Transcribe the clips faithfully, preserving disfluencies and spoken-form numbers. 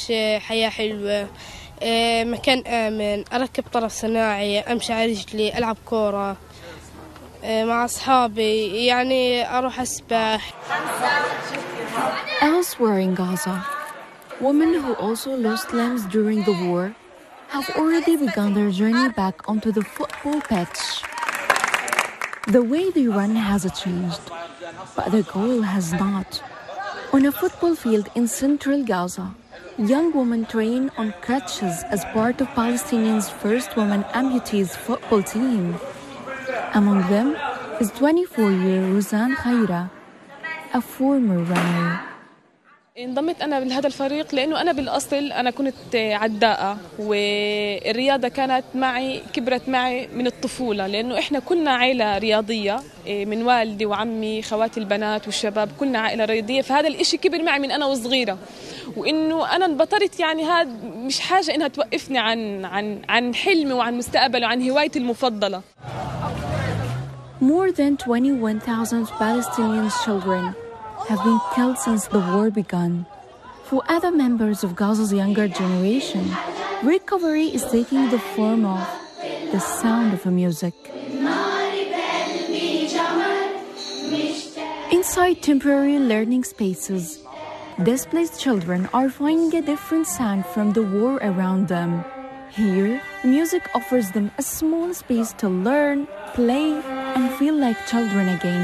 أعيش حياة حلوة، مكان آمن، أركب طرف صناعي، أمشي على رجلي، ألعب كورة مع أصحابي، يعني أروح أسبح. Elsewhere in Gaza, women who also lost limbs during the war have already begun their journey back onto the football pitch. The way they run has changed, but the goal has not. On a football field in central Gaza, young women train on crutches as part of Palestinians' first women amputees football team. Among them is twenty-four-year Rosanne Khaira, a former runner. انضميت أنا لهذا الفريق لأنه أنا بالأصل أنا كنت عداءة، والرياضة كانت معي كبرت معي من الطفولة، لأنه إحنا كلنا عائلة رياضية من والدي وعمي خواتي البنات والشباب، كلنا عائلة رياضية، فهذا الإشي كبر معي من أنا وصغيرة، وإنه أنا انبطرت يعني هذا مش حاجة إنها توقفني عن عن عن حلمي وعن مستقبلي وعن هوايتي المفضلة. More than twenty-one thousand Palestinian children have been killed since the war began. For other members of Gaza's younger generation, recovery is taking the form of the sound of music. Inside temporary learning spaces, displaced children are finding a different sound from the war around them. Here, music offers them a small space to learn, play, and feel like children again.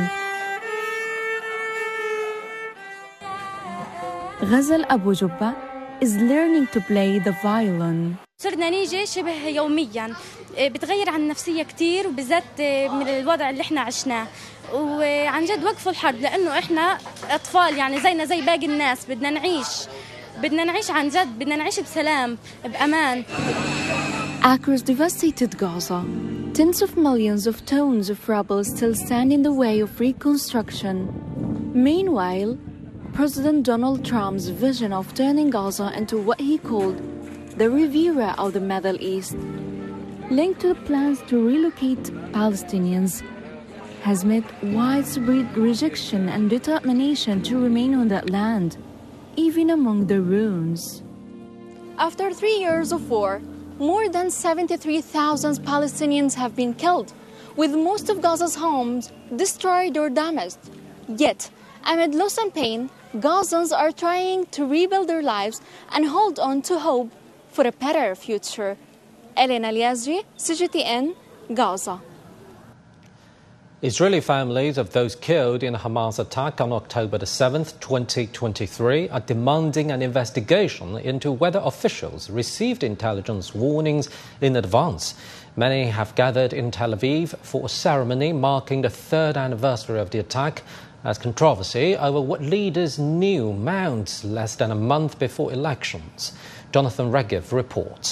Ghazal Abu Jubba is learning to play the violin. صرنا نيجي شبه يوميا، بتغير عن النفسية كتير، وبالذات من الوضع اللي احنا عشناه، وعن جد وقفوا الحرب، لأنه احنا أطفال يعني زينا زي باقي الناس، بدنا نعيش بدنا نعيش عن جد، بدنا نعيش بسلام بأمان. Across devastated Gaza, tens of millions of tons of rubble still stand in the way of reconstruction. Meanwhile, President Donald Trump's vision of turning Gaza into what he called the Riviera of the Middle East, linked to the plans to relocate Palestinians, has met widespread rejection and determination to remain on that land, even among the ruins. After three years of war, more than seventy-three thousand Palestinians have been killed, with most of Gaza's homes destroyed or damaged. Yet, amid loss and pain, Gazans are trying to rebuild their lives and hold on to hope for a better future. Elena Liazri, C G T N, Gaza. Israeli families of those killed in a Hamas attack on October the seventh, twenty twenty-three are demanding an investigation into whether officials received intelligence warnings in advance. Many have gathered in Tel Aviv for a ceremony marking the third anniversary of the attack, as controversy over what leaders knew mounts less than a month before elections. Jonathan Regev reports.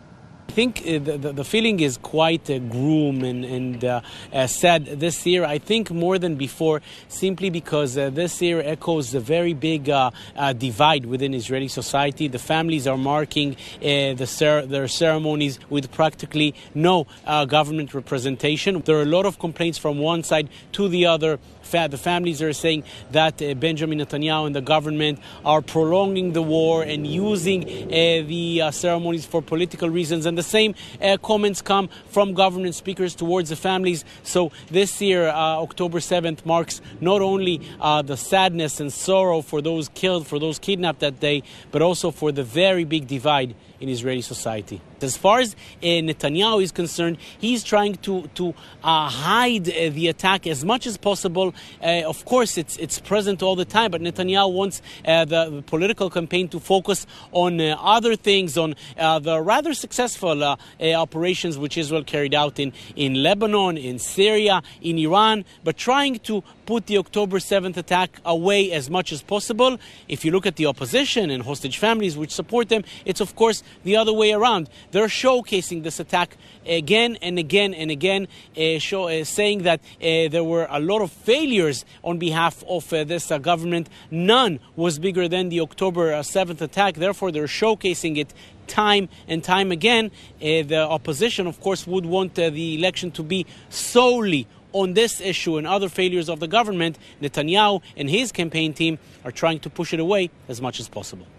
I think the, the, the feeling is quite uh, grim and, and uh, uh, sad this year, I think more than before, simply because uh, this year echoes a very big uh, uh, divide within Israeli society. The families are marking uh, the cer- their ceremonies with practically no uh, government representation. There are a lot of complaints from one side to the other. The families are saying that uh, Benjamin Netanyahu and the government are prolonging the war and using uh, the uh, ceremonies for political reasons. And the same uh, comments come from government speakers towards the families. So this year, uh, October seventh, marks not only uh, the sadness and sorrow for those killed, for those kidnapped that day, but also for the very big divide in Israeli society. As far as uh, Netanyahu is concerned, he's trying to, to uh, hide uh, the attack as much as possible. Uh, of course, it's it's present all the time, but Netanyahu wants uh, the, the political campaign to focus on uh, other things, on uh, the rather successful uh, uh, operations which Israel carried out in, in Lebanon, in Syria, in Iran, but trying to put the October seventh attack away as much as possible. If you look at the opposition and hostage families which support them, it's of course the other way around. They're showcasing this attack again and again and again, uh, show, uh, saying that uh, there were a lot of failures on behalf of uh, this uh, government. None was bigger than the October seventh attack. Therefore, they're showcasing it time and time again. Uh, the opposition, of course, would want uh, the election to be solely on this issue and other failures of the government. Netanyahu and his campaign team are trying to push it away as much as possible.